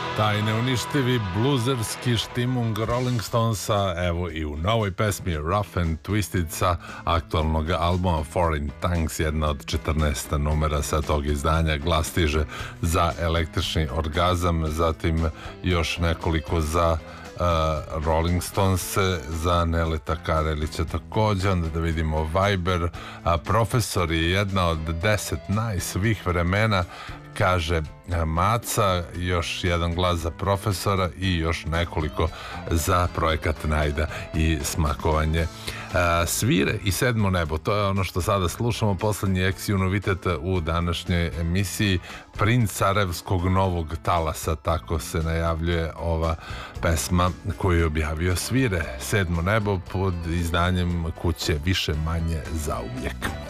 Taj neuništivi bluzerski štimung Rolling Stonesa, evo i u novoj pesmi Rough and Twisted sa aktualnog albuma Foreign Tongues, jedna od 14 numera sa tog izdanja. Glas stiže za Električni orgazam, zatim još nekoliko za Rolling Stones, za Neleta Karelića takođe. Onda da vidimo Viber, Profesor je jedna od 10 najsvih vremena, kaže Maca, još jedan glas za Profesora i još nekoliko za projekat Najda i Smakovanje. Svire i Sedmo nebo, to je ono što sada slušamo, poslednji ex novitet u današnjoj emisiji. Princ Sarajevskog novog talasa, tako se najavljuje ova pesma koju je objavio Svire. Sedmo nebo pod izdanjem kuće Više manje zauvijek.